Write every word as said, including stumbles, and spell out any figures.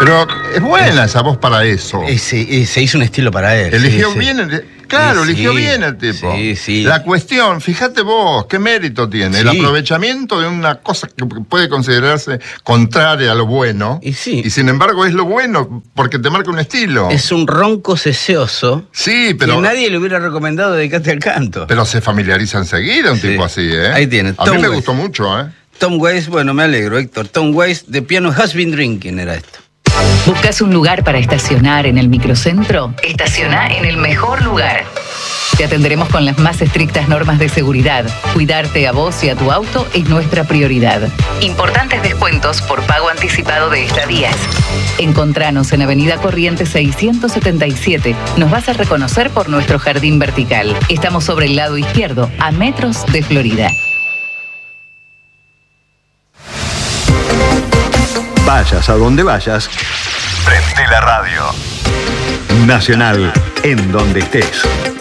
Pero es buena esa voz para eso. Y se, y se hizo un estilo para él. Eligió sí, bien, sí. el, claro, Sí, eligió sí. bien el tipo. Sí, sí. La cuestión, fíjate vos, qué mérito tiene. Sí. El aprovechamiento de una cosa que puede considerarse contraria a lo bueno. Y sí. Y sin embargo es lo bueno, porque te marca un estilo. Es un ronco seseoso. Sí, pero... Que nadie le hubiera recomendado dedicarte al canto. Pero se familiariza enseguida un Sí. tipo así, ¿eh? Ahí tiene, A Tom mí me Waits. gustó mucho, ¿eh? Tom Waits, bueno, me alegro, Héctor. Tom Waits, The Piano Has Been Drinking era esto. ¿Buscas un lugar para estacionar en el microcentro? Estaciona en el mejor lugar. Te atenderemos con las más estrictas normas de seguridad. Cuidarte a vos y a tu auto es nuestra prioridad. Importantes descuentos por pago anticipado de estadías. Encontranos en Avenida Corrientes seiscientos setenta y siete. Nos vas a reconocer por nuestro jardín vertical. Estamos sobre el lado izquierdo, a metros de Florida. Vayas a donde vayas, prende la radio. Nacional, en donde estés.